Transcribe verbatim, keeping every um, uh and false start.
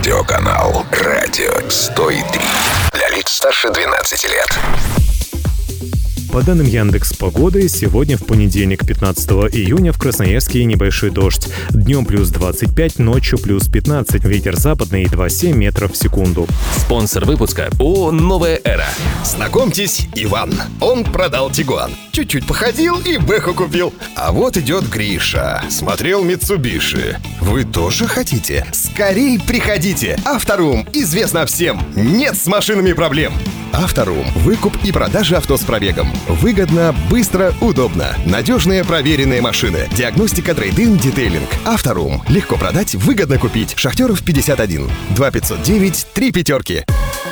Аудиоканал «Радио сто три». Для лиц старше двенадцати лет. По данным Яндекс.Погоды, сегодня в понедельник, пятнадцатого июня, в Красноярске небольшой дождь. Днем плюс двадцать пять, ночью плюс пятнадцать. Ветер западный два целых семь десятых метров в секунду. Спонсор выпуска ООО «Новая эра». Знакомьтесь, Иван. Он продал Тигуан. Чуть-чуть походил и Бэху купил. А вот идет Гриша. Смотрел Митсубиши. Вы тоже хотите? Скорей приходите. Авторум. Известно всем. Нет с машинами проблем. Авторум. Выкуп и продажа авто с пробегом. Выгодно, быстро, удобно. Надежные проверенные машины. Диагностика, трейд-ин, детейлинг. Авторум. Легко продать, выгодно купить. Шахтеров пятьдесят один. два пятьсот девять три пятерки.